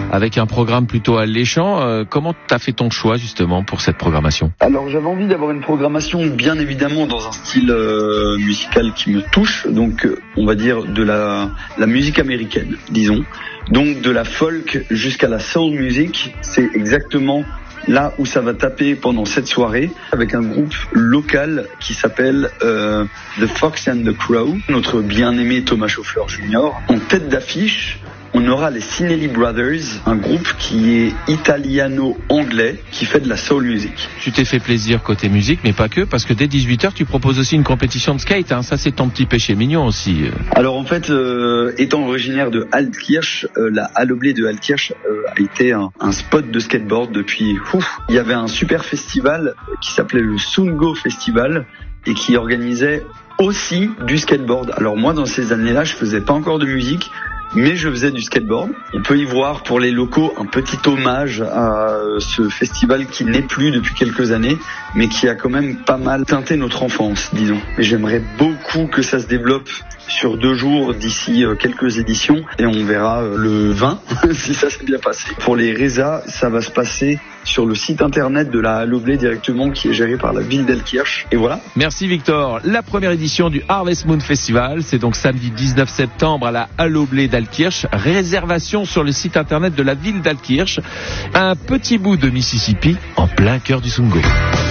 avec un programme plutôt alléchant. Comment t'as fait ton choix justement pour cette programmation ? Alors j'avais envie d'avoir une programmation bien évidemment dans un style musical qui me touche, donc on va dire de la musique américaine, disons. Donc de la folk jusqu'à la soul music, c'est exactement là où ça va taper pendant cette soirée, avec un groupe local qui s'appelle The Fox and the Crow, notre bien-aimé Thomas Chauffleur Jr. En tête d'affiche, on aura les Sinelli Brothers, un groupe qui est italiano-anglais, qui fait de la soul music. Tu t'es fait plaisir côté musique, mais pas que, parce que dès 18h, tu proposes aussi une compétition de skate. Ça, c'est ton petit péché mignon aussi. Alors en fait, étant originaire de Altkirch, la Alloblé de Altkirch a été un spot de skateboard depuis... Il y avait un super festival qui s'appelait le Sungo Festival et qui organisait aussi du skateboard. Alors moi, dans ces années-là, je faisais pas encore de musique, mais je faisais du skateboard. On peut y voir pour les locaux un petit hommage à ce festival qui n'est plus depuis quelques années, mais qui a quand même pas mal teinté notre enfance, disons. Et j'aimerais beaucoup que ça se développe sur 2 jours d'ici quelques éditions, et on verra le 20 si ça s'est bien passé. Pour les résas, ça va se passer sur le site internet de la Alloblé directement, qui est géré par la ville d'Altkirch. Et voilà. Merci Victor. La première édition du Harvest Moon Festival, c'est donc samedi 19 septembre à la Alloblé d'Altkirch. Réservation sur le site internet de la ville d'Altkirch. Un petit bout de Mississippi en plein cœur du Sungo.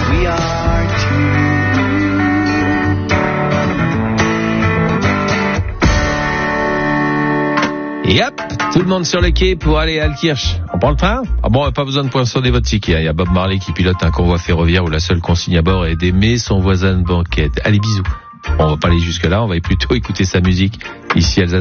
Et hop, tout le monde sur le quai pour aller à Altkirch. On prend le train ? Ah bon, pas besoin de poinçonner votre ticket. Il y a Bob Marley qui pilote un convoi ferroviaire où la seule consigne à bord est d'aimer son voisin de banquette. Allez, bisous. On va pas aller jusque là, on va plutôt écouter sa musique. Ici, Alsace.